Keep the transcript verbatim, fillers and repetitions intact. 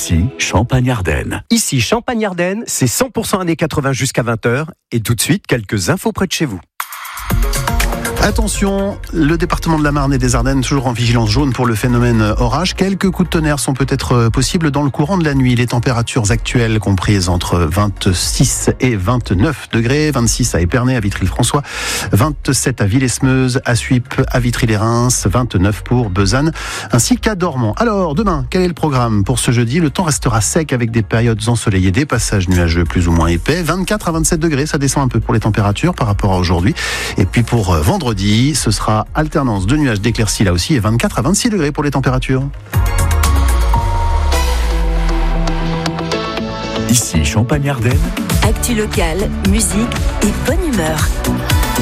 Ici, Champagne-Ardenne. Ici, Champagne-Ardenne, c'est cent pour cent années quatre-vingts jusqu'à vingt heures. Et tout de suite, quelques infos près de chez vous. Attention, le département de la Marne et des Ardennes toujours en vigilance jaune pour le phénomène orage. Quelques coups de tonnerre sont peut-être possibles dans le courant de la nuit. Les températures actuelles comprises entre vingt-six et vingt-neuf degrés, vingt-six à Épernay, à Vitry-le-François, vingt-sept à Villesmeuse, à Suippes, à Vitry-les-Reims, vingt-neuf pour Besanne, ainsi qu'à Dormant. Alors, demain, quel est le programme pour ce jeudi? Le temps restera sec avec des périodes ensoleillées, des passages nuageux plus ou moins épais. vingt-quatre à vingt-sept degrés, ça descend un peu pour les températures par rapport à aujourd'hui. Et puis pour vendredi, ce sera alternance de nuages d'éclaircies là aussi et vingt-quatre à vingt-six degrés pour les températures. Ici Champagne-Ardenne. Actu locale, musique et bonne humeur.